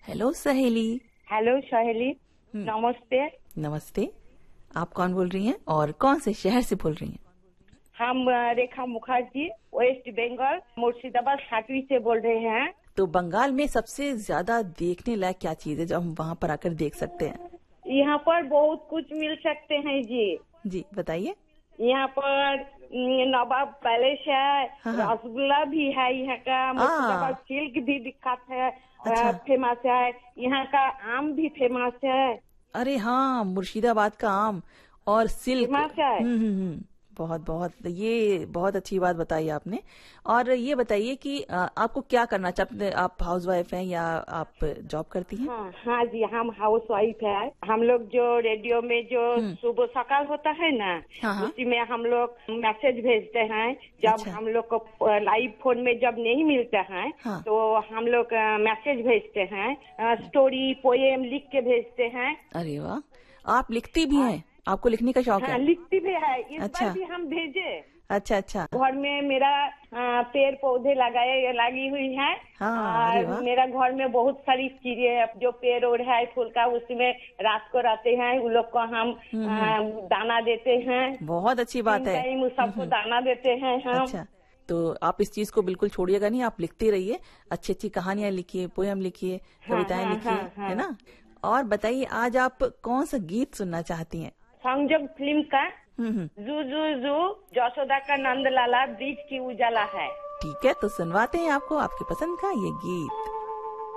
Hello सहेली। Hello सहेली, नमस्ते। नमस्ते। आप कौन बोल रही हैं और कौन से शहर से बोल रही हैं? हम रेखा मुखर्जी, वेस्ट बंगाल, मुर्शिदाबाद छाटवी से बोल रहे हैं। तो बंगाल में सबसे ज्यादा देखने लायक क्या चीज है जो हम वहाँ पर आकर देख सकते हैं? यहाँ पर बहुत कुछ मिल सकते हैं जी। जी बताइए। यहाँ पर नवाब पैलेस है, हाँ। रसगुल्ला भी है यहाँ का, मुर्शिदाबाद सिल्क भी विख्यात है, अच्छा। फेमस है। यहाँ का आम भी फेमस है। अरे हाँ, मुर्शिदाबाद का आम और सिल्क। फेमस है। बहुत बहुत ये बहुत अच्छी बात बताई आपने। और ये बताइए कि आपको क्या करना चाहते हैं? आप हाउसवाइफ हैं या आप जॉब करती हैं? हाँ जी, हम हाउस वाइफ है। हम लोग जो रेडियो में जो सुबह सकाल होता है ना, हाँ। उसी में हम लोग मैसेज भेजते हैं। जब अच्छा। हम लोग को लाइव फोन में जब नहीं मिलते हैं, हाँ। तो हम लोग मैसेज भेजते हैं, स्टोरी पोएम लिख के भेजते हैं। अरे वाह, आप लिखती भी हैं? आपको लिखने का शौक है? लिखती भी है। इस अच्छा। बार भी हम भेजे। अच्छा अच्छा। घर में मेरा पेड़ पौधे लगी हुई है। हाँ, अरे वाह। मेरा घर में बहुत सारी चीजें जो पेड़ ओड़ है फूल का, उसमें रात को रहते हैं उन लोग को हम दाना देते हैं। बहुत अच्छी बात है। टाइम सबको दाना देते हैं हम। अच्छा, तो आप इस चीज को बिल्कुल छोड़िएगा नहीं, आप लिखते रहिए, अच्छी अच्छी कहानियां लिखिए, पोयम लिखिए, कविताएं लिखिए, है ना? और बताइए, आज आप कौन सा गीत सुनना चाहती हैं? संजोग फिल्म का जू जू जू जसोदा का नंद लाला ब्रिज की उजाला है। ठीक है, तो सुनवाते हैं आपको आपके पसंद का ये गीत।